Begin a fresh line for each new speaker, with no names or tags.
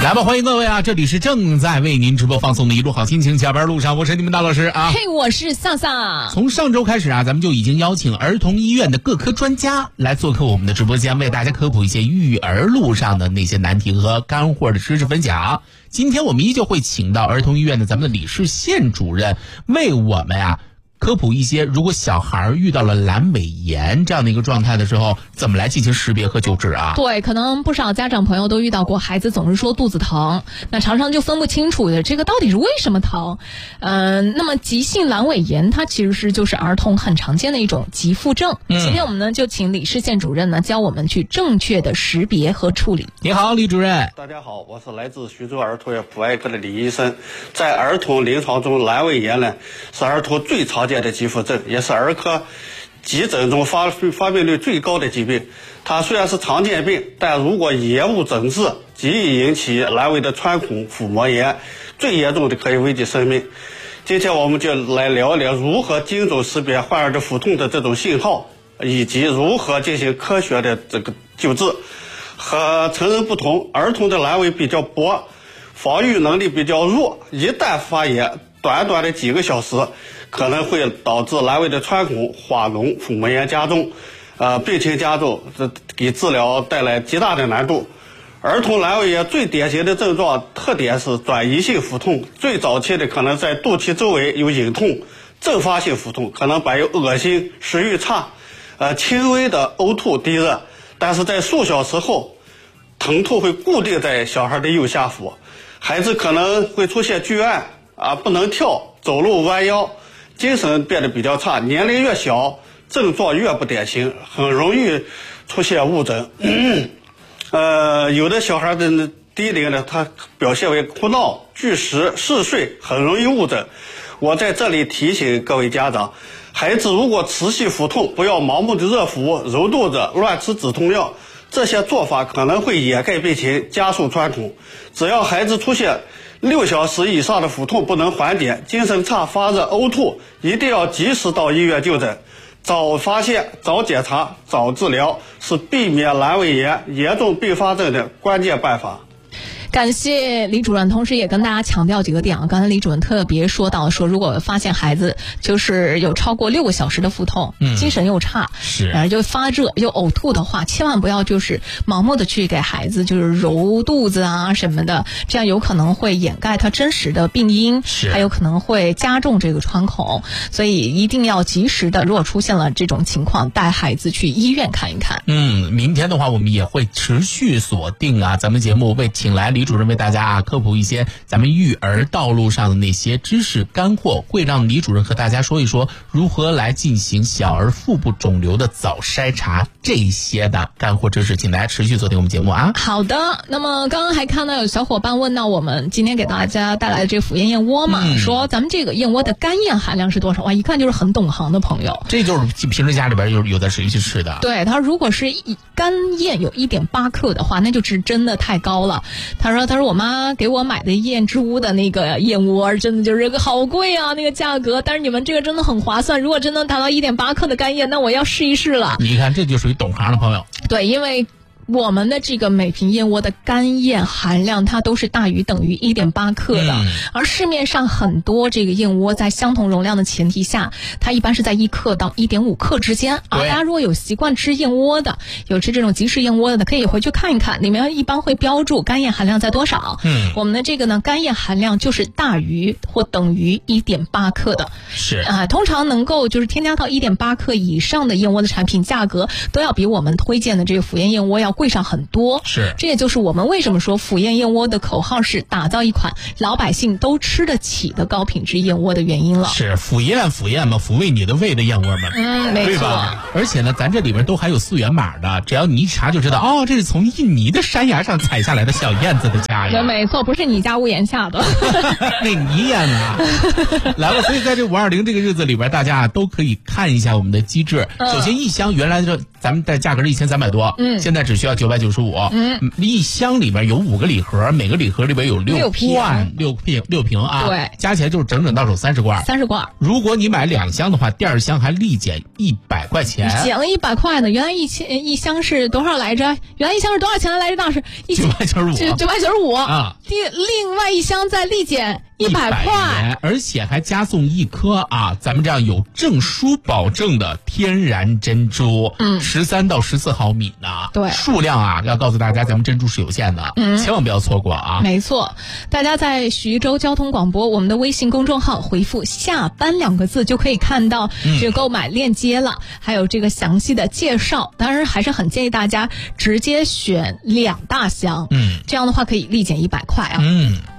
来吧，欢迎各位啊！这里是正在为您直播放送的一路好心情，下班路上，我是你们大老师啊。
嘿，我是萨萨。
从上周开始啊，咱们就已经邀请儿童医院的各科专家来做客我们的直播间，为大家科普一些育儿路上的那些难题和干货的知识分享。今天我们依旧会请到儿童医院的咱们的李世宪主任，为我们科普一些，如果小孩遇到了阑尾炎这样的一个状态的时候，怎么来进行识别和救治啊？
对，可能不少家长朋友都遇到过，孩子总是说肚子疼，那常常就分不清楚的这个到底是为什么疼。那么急性阑尾炎它其实就是儿童很常见的一种急腹症。今天我们呢就请李世宪主任呢教我们去正确的识别和处理。
你好，李主任。
大家好，我是来自徐州儿童医院妇外科的李医生。在儿童临床中，阑尾炎呢是儿童最常见的急腹症，也是儿科急诊中发病率最高的疾病。它虽然是常见病，但如果延误诊治，极易引起阑尾的穿孔、腹膜炎，最严重的可以危及生命。今天我们就来聊一聊如何精准识别患儿的腹痛的这种信号，以及如何进行科学的这个救治。和成人不同，儿童的阑尾比较薄，防御能力比较弱，一旦发炎，短短的几个小时可能会导致阑尾的穿孔、化脓、腹膜炎加重，病情加重，给治疗带来极大的难度。儿童阑尾炎最典型的症状特点是转移性腹痛，最早期的可能在肚脐周围有隐痛，阵发性腹痛可能伴有恶心、食欲差，轻微的呕吐、低热，但是在数小时后，疼痛会固定在小孩的右下腹，孩子可能会出现拒按不能跳，走路弯腰，精神变得比较差，年龄越小症状越不典型，很容易出现误诊。有的小孩的低龄呢，他表现为哭闹、拒食、嗜睡，很容易误诊。我在这里提醒各位家长，孩子如果持续腹痛，不要盲目的热敷、揉肚子、乱吃止痛药，这些做法可能会掩盖病情，加速穿孔。只要孩子出现6小时以上的腹痛不能缓解，精神差、发热、呕吐，一定要及时到医院就诊。早发现、早检查、早治疗是避免阑尾炎严重并发症的关键办法。
感谢李主任，同时也跟大家强调几个点啊。刚才李主任特别说到说，如果发现孩子就是有超过6个小时的腹痛，精神又差，然后就发热又呕吐的话，千万不要就是盲目的去给孩子就是揉肚子啊什么的，这样有可能会掩盖他真实的病因，还有可能会加重这个穿孔。所以一定要及时的，如果出现了这种情况，带孩子去医院看一看。
明天的话我们也会持续锁定咱们节目，为请来李主任为大家科普一些咱们育儿道路上的那些知识干货，会让李主任和大家说一说如何来进行小儿腹部肿瘤的早筛查，这些的干货知识，请大家持续锁定我们节目啊。
好的，那么刚刚还看到有小伙伴问到我们今天给大家带来的这个辅燕燕窝嘛，说咱们这个燕窝的干燕含量是多少？哇，一看就是很懂行的朋友，这
就是平时家里边有的谁去吃的。
对，他如果是干燕有1.8克的话，那就是真的太高了。他说我妈给我买的燕之屋的那个燕窝真的就是好贵啊，那个价格，但是你们这个真的很划算，如果真能达到1.8克的干燕，那我要试一试了。
你看这就属于懂行的朋友。
对，因为我们的这个每瓶燕窝的干燕含量它都是大于等于1.8克的，而市面上很多这个燕窝在相同容量的前提下，它一般是在1克到1.5克之间。大家如果有习惯吃燕窝的，有吃这种即食燕窝的，可以回去看一看，里面一般会标注干燕含量在多少。我们的这个呢，干燕含量就是大于或等于1.8克的。
是
通常能够就是添加到1.8克以上的燕窝的产品，价格都要比我们推荐的这个辅燕燕窝要贵上很多。这也就是我们为什么说辅燕燕窝的口号是打造一款老百姓都吃得起的高品质燕窝的原因了。
是辅燕嘛，抚慰你的胃的燕窝嘛，
没错。
而且呢，咱这里边都还有4元码的，只要你一查就知道，这是从印尼的山崖上采下来的小燕子的家呀。
对，没错，不是你家屋檐下的。
那你燕啊，来了。所以在这520这个日子里边，大家都可以看一下我们的机制。首先一箱原来咱们的价格是1300多，现在只需要要995。一箱里边有5个礼盒，每个礼盒里边有6瓶啊，
对，
加起来就是整整到手30罐。
30罐。
如果你买2箱的话，第2箱还立减100块钱。
减了100块呢？原来一箱是多少来着？原来一箱是多少钱来着？当时995
啊。
另外一箱再立减100块，
而且还加送1颗啊，咱们这样有证书保证的天然珍珠，13到14毫米呢。
对，
数量啊，要告诉大家，咱们珍珠是有限的，千万不要错过啊。
没错，大家在徐州交通广播我们的微信公众号回复下班2个字，就可以看到这个购买链接了，还有这个详细的介绍。当然还是很建议大家直接选2大箱，这样的话可以立减100块啊。